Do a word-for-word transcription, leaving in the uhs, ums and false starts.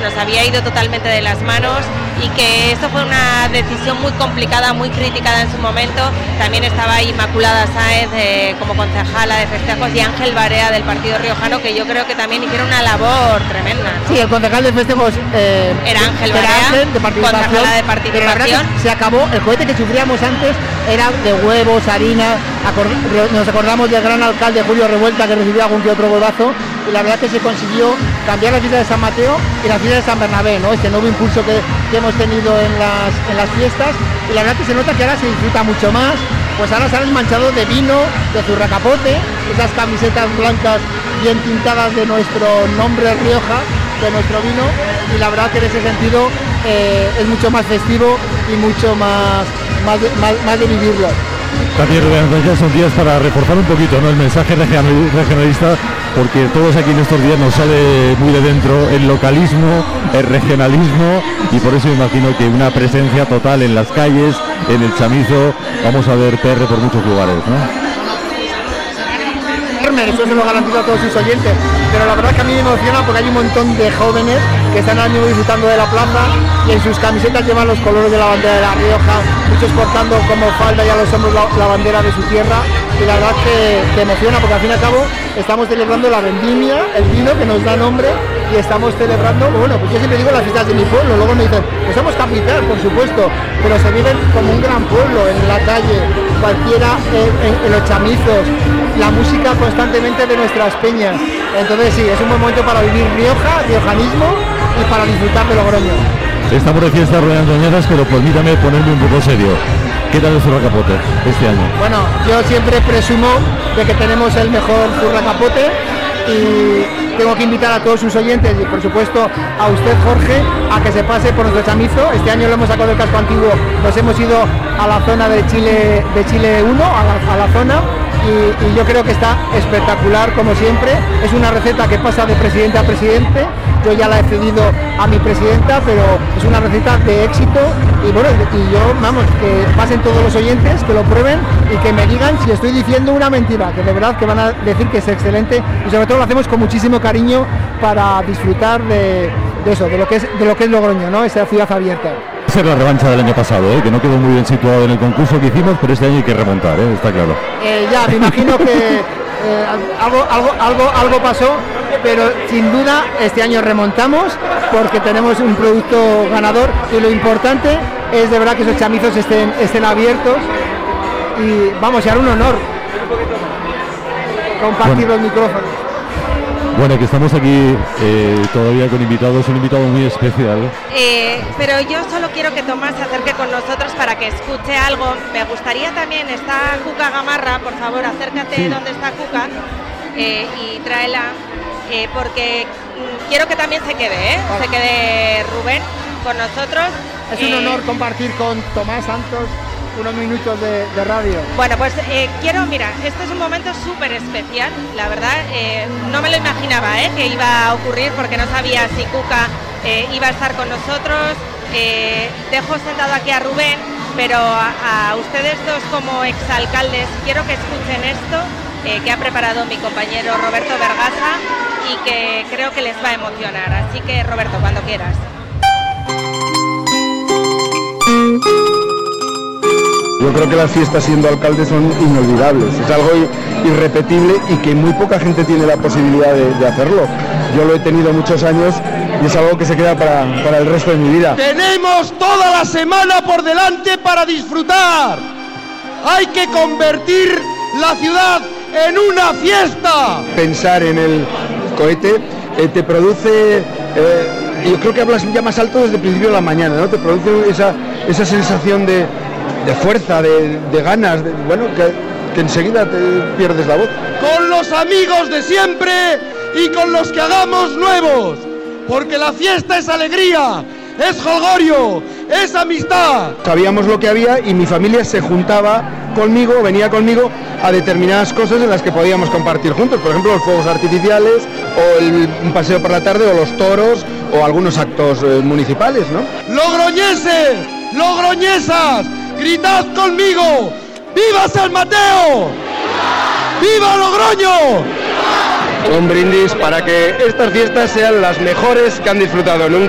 se nos había ido totalmente de las manos y que esto fue una decisión muy complicada, muy criticada en su momento. También estaba ahí Inmaculada Sáez eh, como concejala de festejos y Ángel Barea del Partido Riojano, que yo creo que también hicieron una labor tremenda, ¿no? Sí, el concejal de festejos eh, era Ángel Barea, era Ángel, de participación, concejala de participación. Pero la verdad que se acabó, el cohete que sufríamos antes era de huevos, harina, acord, nos acordamos del gran alcalde Julio Revuelta, que recibió algún que otro golbazo, y la verdad que se consiguió cambiar la fiesta de San Mateo y la fiesta de San Bernabé, ¿no? Este nuevo impulso que, que hemos tenido en las, en las fiestas, y la verdad que se nota que ahora se disfruta mucho más. Pues ahora salen manchados de vino, de zurracapote, esas camisetas blancas bien tintadas de nuestro nombre Rioja, de nuestro vino, y la verdad que en ese sentido eh, es mucho más festivo y mucho más, más, de, más, más de vivirlo. También ya son días para reforzar un poquito, ¿no?, el mensaje regionalista, porque todos aquí en estos días nos sale muy de dentro el localismo, el regionalismo, y por eso imagino que una presencia total en las calles, en el Chamizo, vamos a ver P R por muchos lugares, ¿no? Eso se lo garantizo a todos sus oyentes, pero la verdad que a mí me emociona porque hay un montón de jóvenes que están ahora mismo disfrutando de la plaza y en sus camisetas llevan los colores de la bandera de La Rioja, muchos portando como falda ya los hombros la, la bandera de su tierra, y la verdad que te emociona porque al fin y al cabo estamos celebrando la vendimia, el vino que nos da nombre, y estamos celebrando, bueno, pues yo siempre digo las fiestas de mi pueblo, luego me dicen, pues somos capital, por supuesto, pero se viven como un gran pueblo, en la calle, cualquiera, en, en, en los chamizos, la música constantemente de nuestras peñas. Entonces sí, es un buen momento para vivir Rioja, riojanismo, y para disfrutar de Logroño. Estamos de fiesta rodeando doñadas, pero permítame ponerme un poco serio. ¿Qué tal el zurracapote este año? Bueno, yo siempre presumo de que tenemos el mejor zurracapote, y tengo que invitar a todos sus oyentes y por supuesto a usted, Jorge, a que se pase por nuestro Chamizo. Este año lo hemos sacado del casco antiguo, nos hemos ido a la zona de Chile de Chile uno, a la, a la zona, y, y yo creo que está espectacular como siempre. Es una receta que pasa de presidente a presidente, yo ya la he cedido a mi presidenta, pero es una receta de éxito, y bueno, y yo, vamos, que pasen todos los oyentes, que lo prueben y que me digan si estoy diciendo una mentira, que de verdad que van a decir que es excelente, y sobre todo lo hacemos con muchísimo cariño para disfrutar de, de eso, de lo que es de lo que es Logroño, ¿no? Esa ciudad abierta. Esa es la revancha del año pasado, ¿eh?, que no quedó muy bien situado en el concurso que hicimos, pero este año hay que remontar, ¿eh?, está claro. Eh, ya, me imagino que eh, algo, algo, algo, algo pasó, pero sin duda este año remontamos porque tenemos un producto ganador, y lo importante es de verdad que esos chamizos estén, estén abiertos, y vamos, y hará un honor compartir bueno. los micrófonos. Bueno, que estamos aquí eh, todavía con invitados, un invitado muy especial. Eh, pero yo solo quiero que Tomás se acerque con nosotros para que escuche algo. Me gustaría también, está Cuca Gamarra, por favor, acércate sí. donde está Cuca eh, y tráela, eh, porque mm, quiero que también se quede, ¿eh? Vale. Se quede Rubén con nosotros. Es un eh, honor compartir con Tomás Santos unos minutos de, de radio. Bueno, pues eh, quiero, mira, este es un momento súper especial, la verdad, eh, no me lo imaginaba eh, que iba a ocurrir, porque no sabía si Cuca eh, iba a estar con nosotros. Eh, dejo sentado aquí a Rubén, pero a, a ustedes dos como exalcaldes quiero que escuchen esto eh, que ha preparado mi compañero Roberto Vergasa y que creo que les va a emocionar. Así que, Roberto, cuando quieras. Yo creo que las fiestas siendo alcalde son inolvidables, es algo irrepetible y que muy poca gente tiene la posibilidad de, de hacerlo. Yo lo he tenido muchos años y es algo que se queda para, para el resto de mi vida. Tenemos toda la semana por delante para disfrutar. Hay que convertir la ciudad en una fiesta. Pensar en el cohete eh, te produce, eh, yo creo que hablas ya más alto desde el principio de la mañana, ¿no? Te produce esa, esa sensación de... de fuerza, de, de ganas, de, bueno, que, que enseguida te pierdes la voz. Con los amigos de siempre y con los que hagamos nuevos, porque la fiesta es alegría, es jolgorio, es amistad. Sabíamos lo que había y mi familia se juntaba conmigo, venía conmigo a determinadas cosas en las que podíamos compartir juntos, por ejemplo los fuegos artificiales o el, un paseo por la tarde o los toros o algunos actos eh, municipales, ¿no? ¡Logroñeses! ¡Logroñesas! ¡Gritad conmigo! ¡Viva San Mateo! ¡Viva Logroño! Un brindis para que estas fiestas sean las mejores que han disfrutado nunca.